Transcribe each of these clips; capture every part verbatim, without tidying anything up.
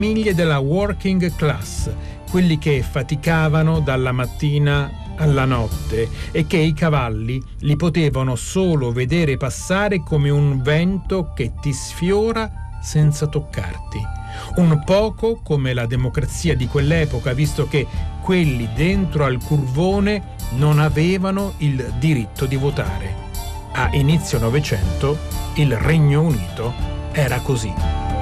famiglie della working class, quelli che faticavano dalla mattina alla notte e che i cavalli li potevano solo vedere passare come un vento che ti sfiora senza toccarti. Un poco come la democrazia di quell'epoca, visto che quelli dentro al curvone non avevano il diritto di votare. A inizio Novecento il Regno Unito era così.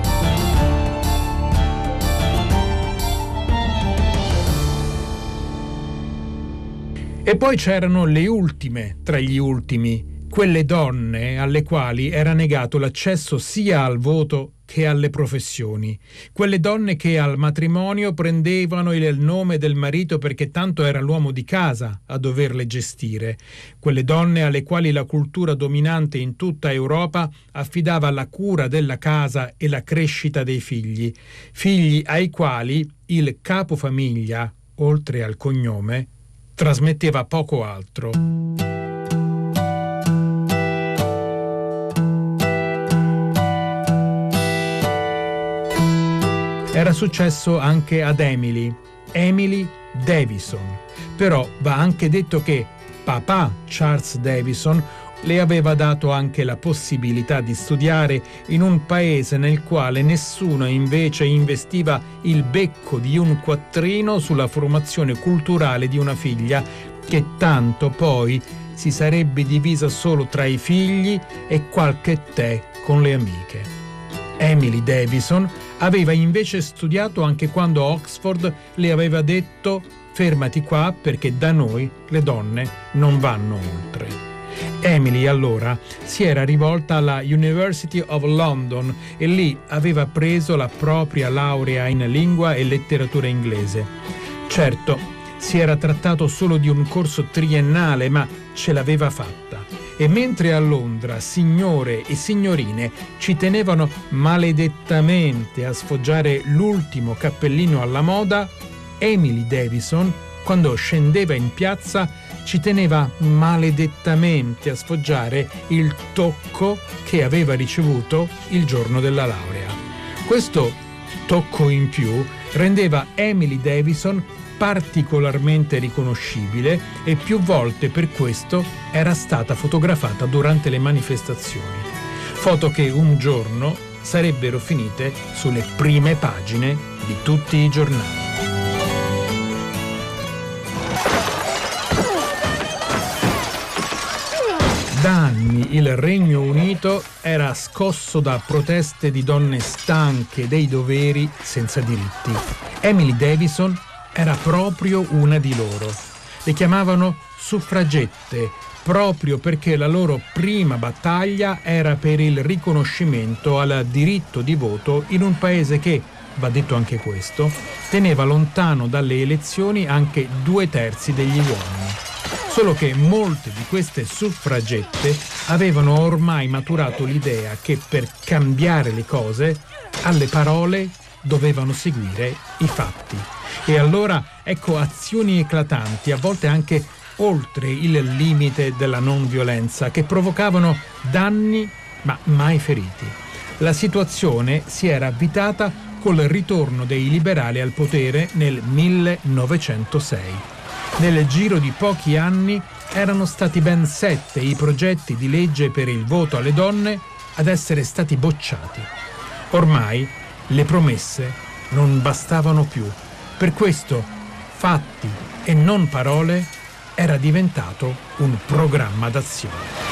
E poi c'erano le ultime tra gli ultimi, quelle donne alle quali era negato l'accesso sia al voto che alle professioni, quelle donne che al matrimonio prendevano il nome del marito perché tanto era l'uomo di casa a doverle gestire, quelle donne alle quali la cultura dominante in tutta Europa affidava la cura della casa e la crescita dei figli, figli ai quali il capofamiglia, oltre al cognome, trasmetteva poco altro. Era successo anche ad Emily, Emily Davison. Però va anche detto che papà Charles Davison le aveva dato anche la possibilità di studiare in un paese nel quale nessuno invece investiva il becco di un quattrino sulla formazione culturale di una figlia che tanto poi si sarebbe divisa solo tra i figli e qualche tè con le amiche. Emily Davison aveva invece studiato anche quando Oxford le aveva detto «fermati qua perché da noi le donne non vanno oltre». Emily allora si era rivolta alla University of London e lì aveva preso la propria laurea in lingua e letteratura inglese. Certo, si era trattato solo di un corso triennale, ma ce l'aveva fatta. E mentre a Londra signore e signorine ci tenevano maledettamente a sfoggiare l'ultimo cappellino alla moda, Emily Davison, quando scendeva in piazza, ci teneva maledettamente a sfoggiare il tocco che aveva ricevuto il giorno della laurea. Questo tocco in più rendeva Emily Davison particolarmente riconoscibile e più volte per questo era stata fotografata durante le manifestazioni. Foto che un giorno sarebbero finite sulle prime pagine di tutti i giornali. Da anni il Regno Unito era scosso da proteste di donne stanche dei doveri senza diritti. Emily Davison era proprio una di loro. Le chiamavano suffragette proprio perché la loro prima battaglia era per il riconoscimento al diritto di voto in un paese che, va detto anche questo, teneva lontano dalle elezioni anche due terzi degli uomini. Solo che molte di queste suffragette avevano ormai maturato l'idea che per cambiare le cose, alle parole dovevano seguire i fatti. E allora ecco azioni eclatanti, a volte anche oltre il limite della non violenza, che provocavano danni ma mai feriti. La situazione si era avvitata col ritorno dei liberali al potere nel millenovecentosei. Nel giro di pochi anni erano stati ben sette i progetti di legge per il voto alle donne ad essere stati bocciati. Ormai le promesse non bastavano più. Per questo fatti e non parole era diventato un programma d'azione.